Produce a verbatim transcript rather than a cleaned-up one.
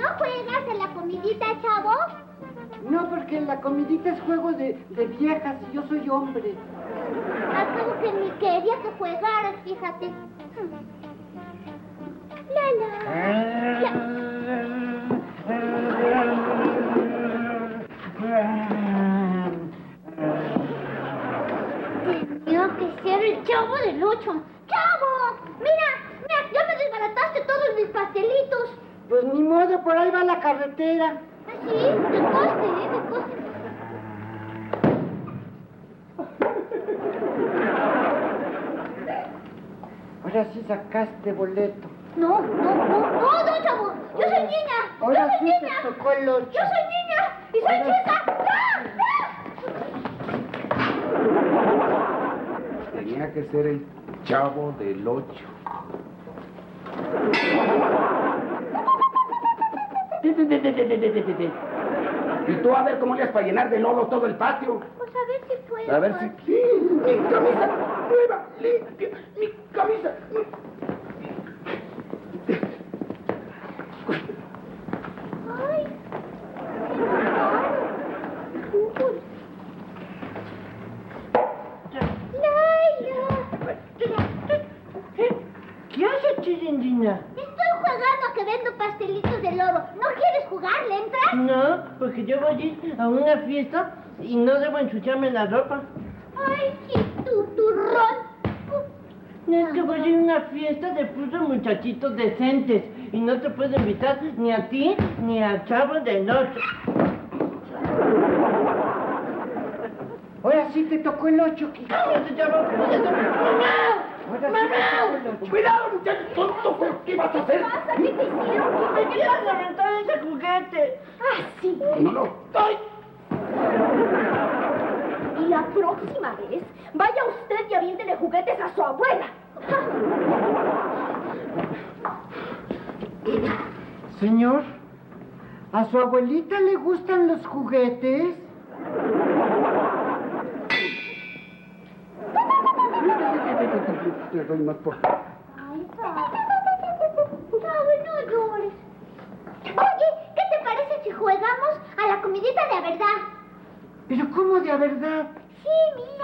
¿No juegas a la comidita, chavo? No, porque la comidita es juego de, de viejas y yo soy hombre. Acabo que ni quería que jugaras, fíjate. Lala. La... Tenía que ser el Chavo del Ocho. ¡Chavo! Mira, mira, ya me desbarataste todos mis pastelitos. Pues ni modo, por ahí va la carretera. ¿Ah, sí? De coste, ¿eh? De coste. Ahora sí sacaste boleto. No, no, no, no, no, Chavo. Yo soy niña. Ahora Yo soy sí niña. te tocó el ocho. Yo soy niña y soy Ahora chica. ¡Ah! Tenía que ser el Chavo del Ocho. Y tú a ver cómo le has para llenar de lodo todo el patio. Pues a ver si puedo. A ver si... Sí, mi camisa nueva, limpia, mi camisa... Ay. Uy. Laila. ¿Qué haces, Chirindina? Estoy jugando a que vendo pastelitos de lodo. ¿No quieres jugar? ¿Le entras? No, porque yo voy a ir a una fiesta y no debo ensuciarme la ropa. Ay, sí, tu turrón. Es que voy a ir a una fiesta de puros muchachitos decentes y no te puedo invitar ni a ti ni al Chavo del Ocho. Ahora sí te tocó el ocho, Kiko. ¡Cállate, Chavo! ¡Mamá! ¡Mamá! ¡Cuidado, muchacho tonto! ¿Qué vas a hacer? ¿Qué pasa? ¿Qué te hicieron? ¡Me quieres aventar ese juguete! Ah, sí. No, no. ¡Ay! Y la próxima vez, vaya usted y aviéntele juguetes a su abuela. Señor, ¿a su abuelita le gustan los juguetes? Te doy más por... Ay, Chavo, no llores. Oye, ¿qué te parece si jugamos a la comidita de verdad? ¿Pero cómo de a verdad? Sí, mira.